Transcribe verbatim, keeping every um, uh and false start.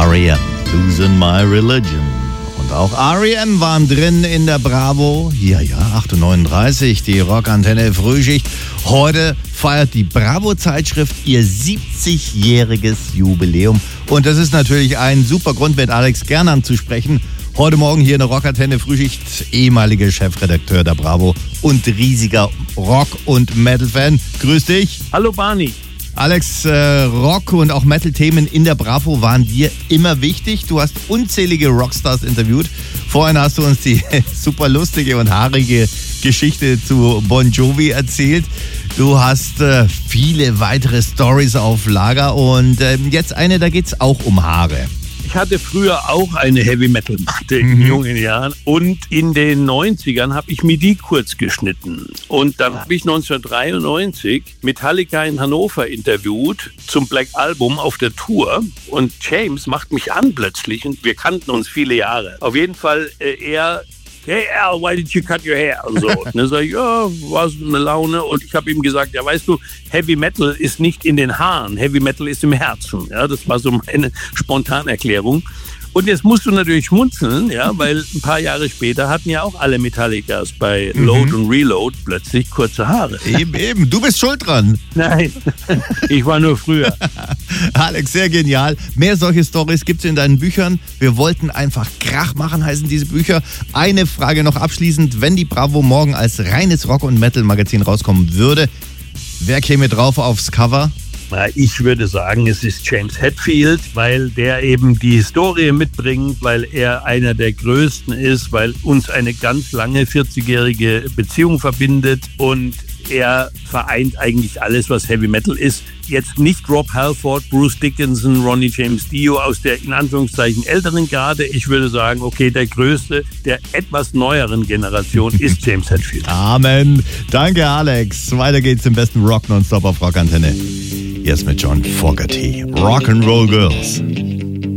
R E M, Losing My Religion. Und auch R E M waren drin in der Bravo. Ja, ja, acht Uhr neununddreißig, die Rockantenne Frühschicht. Heute feiert die Bravo-Zeitschrift ihr siebzigjähriges Jubiläum. Und das ist natürlich ein super Grund, mit Alex Gernand zu sprechen. Heute Morgen hier in der Rockantenne Frühschicht, ehemaliger Chefredakteur der Bravo und riesiger Rock- und Metal-Fan. Grüß dich. Hallo Barney. Alex, äh, Rock- und auch Metal-Themen in der Bravo waren dir immer wichtig. Du hast unzählige Rockstars interviewt. Vorhin hast du uns die super lustige und haarige Geschichte zu Bon Jovi erzählt. Du hast äh, viele weitere Stories auf Lager und äh, jetzt eine, da geht's auch um Haare. Ich hatte früher auch eine Heavy-Metal-Matte in Mhm. jungen Jahren und in den neunzigern habe ich mir die kurz geschnitten. Und dann habe ich neunzehnhundertdreiundneunzig Metallica in Hannover interviewt zum Black Album auf der Tour und James macht mich an plötzlich und wir kannten uns viele Jahre. Auf jeden Fall äh, er... Hey Al, why did you cut your hair? Und so. Und dann sage ich, ja, war so eine Laune. Und ich habe ihm gesagt, ja, weißt du, Heavy Metal ist nicht in den Haaren, Heavy Metal ist im Herzen. Ja, das war so meine Spontanerklärung. Und jetzt musst du natürlich schmunzeln, ja, weil ein paar Jahre später hatten ja auch alle Metallicas bei Load mhm. und Reload plötzlich kurze Haare. Eben, eben. Du bist schuld dran. Nein, ich war nur früher. Alex, sehr genial. Mehr solche Stories gibt es in deinen Büchern. Wir wollten einfach Krach machen, heißen diese Bücher. Eine Frage noch abschließend. Wenn die Bravo morgen als reines Rock- und Metal-Magazin rauskommen würde, wer käme drauf aufs Cover? Ich würde sagen, es ist James Hetfield, weil der eben die Historie mitbringt, weil er einer der Größten ist, weil uns eine ganz lange vierzigjährige Beziehung verbindet und er vereint eigentlich alles, was Heavy Metal ist. Jetzt nicht Rob Halford, Bruce Dickinson, Ronnie James Dio aus der in Anführungszeichen älteren Garde. Ich würde sagen, okay, der Größte der etwas neueren Generation ist James Hetfield. Amen. Danke, Alex. Weiter geht's im besten Rock nonstop auf Rockantenne. Jetzt mit John Fogerty. Rock'n'Roll Girls.